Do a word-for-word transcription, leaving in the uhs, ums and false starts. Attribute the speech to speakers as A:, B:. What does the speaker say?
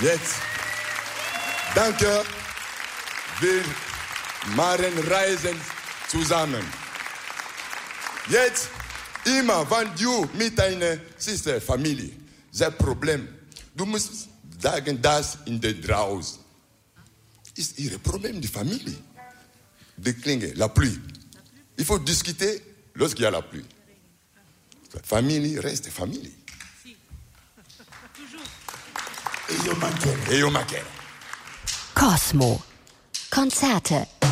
A: Jetzt, danke, wir machen Reisen zusammen. Jetzt, immer, wenn du mit deiner Sister, Familie, das Problem, du musst sagen, das in der draußen ist ihr Problem, die Familie. Die Klinge, la pluie. Il faut discuter lorsqu'il y a la pluie. Famille reste famille.
B: E io mancherò.
A: E io mancherò.
C: Cosmo. Konzerte